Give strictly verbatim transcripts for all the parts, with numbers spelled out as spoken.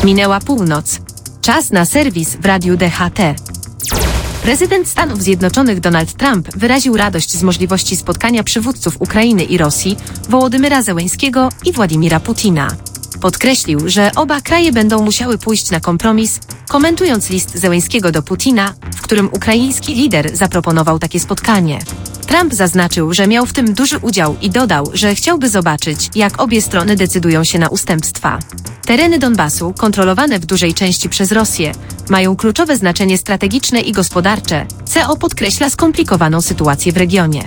Minęła północ. Czas na serwis w Radiu D H T. Prezydent Stanów Zjednoczonych Donald Trump wyraził radość z możliwości spotkania przywódców Ukrainy i Rosji, Wołodymyra Zełenskiego i Władimira Putina. Podkreślił, że oba kraje będą musiały pójść na kompromis, komentując list Zełenskiego do Putina, w którym ukraiński lider zaproponował takie spotkanie. Trump zaznaczył, że miał w tym duży udział i dodał, że chciałby zobaczyć, jak obie strony decydują się na ustępstwa. Tereny Donbasu, kontrolowane w dużej części przez Rosję, mają kluczowe znaczenie strategiczne i gospodarcze, C O podkreśla skomplikowaną sytuację w regionie.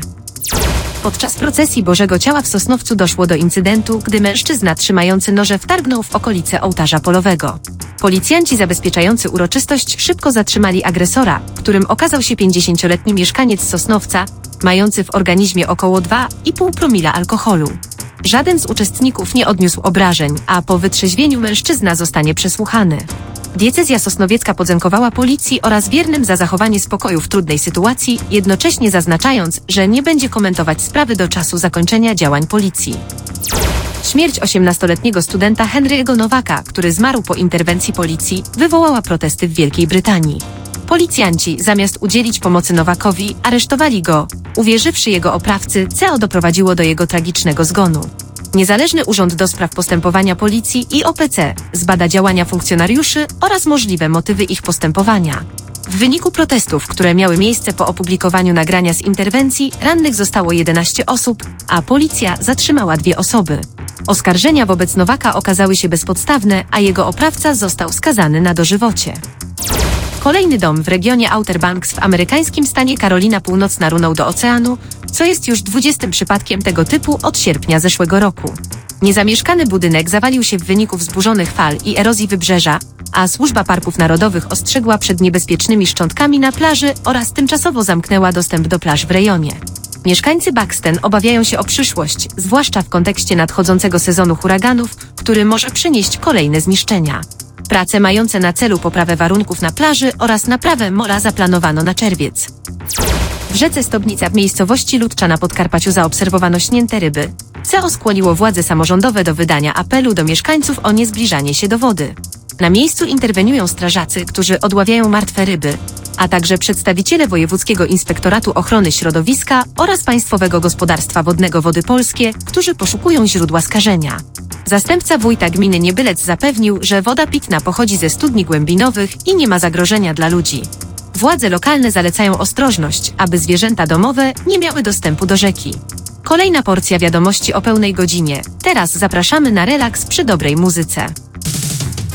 Podczas procesji Bożego Ciała w Sosnowcu doszło do incydentu, gdy mężczyzna trzymający noże wtargnął w okolice ołtarza polowego. Policjanci zabezpieczający uroczystość szybko zatrzymali agresora, którym okazał się pięćdziesięcioletni mieszkaniec Sosnowca, mający w organizmie około dwa i pół promila alkoholu. Żaden z uczestników nie odniósł obrażeń, a po wytrzeźwieniu mężczyzna zostanie przesłuchany. Diecezja sosnowiecka podziękowała policji oraz wiernym za zachowanie spokoju w trudnej sytuacji, jednocześnie zaznaczając, że nie będzie komentować sprawy do czasu zakończenia działań policji. Śmierć osiemnastoletniego studenta Henry'ego Nowaka, który zmarł po interwencji policji, wywołała protesty w Wielkiej Brytanii. Policjanci, zamiast udzielić pomocy Nowakowi, aresztowali go, uwierzywszy jego oprawcy, co doprowadziło do jego tragicznego zgonu. Niezależny Urząd do Spraw Postępowania Policji I O P C zbada działania funkcjonariuszy oraz możliwe motywy ich postępowania. W wyniku protestów, które miały miejsce po opublikowaniu nagrania z interwencji, rannych zostało jedenaście osób, a policja zatrzymała dwie osoby. Oskarżenia wobec Nowaka okazały się bezpodstawne, a jego oprawca został skazany na dożywocie. Kolejny dom w regionie Outer Banks w amerykańskim stanie Karolina Północna runął do oceanu, co jest już dwudziestym przypadkiem tego typu od sierpnia zeszłego roku. Niezamieszkany budynek zawalił się w wyniku wzburzonych fal i erozji wybrzeża, a Służba Parków Narodowych ostrzegła przed niebezpiecznymi szczątkami na plaży oraz tymczasowo zamknęła dostęp do plaż w rejonie. Mieszkańcy Buxton obawiają się o przyszłość, zwłaszcza w kontekście nadchodzącego sezonu huraganów, który może przynieść kolejne zniszczenia. Prace mające na celu poprawę warunków na plaży oraz naprawę mola zaplanowano na czerwiec. W rzece Stobnica w miejscowości Ludcza na Podkarpaciu zaobserwowano śnięte ryby. C O skłoniło władze samorządowe do wydania apelu do mieszkańców o niezbliżanie się do wody. Na miejscu interweniują strażacy, którzy odławiają martwe ryby, a także przedstawiciele Wojewódzkiego Inspektoratu Ochrony Środowiska oraz Państwowego Gospodarstwa Wodnego Wody Polskie, którzy poszukują źródła skażenia. Zastępca wójta gminy Niebylec zapewnił, że woda pitna pochodzi ze studni głębinowych i nie ma zagrożenia dla ludzi. Władze lokalne zalecają ostrożność, aby zwierzęta domowe nie miały dostępu do rzeki. Kolejna porcja wiadomości o pełnej godzinie. Teraz zapraszamy na relaks przy dobrej muzyce.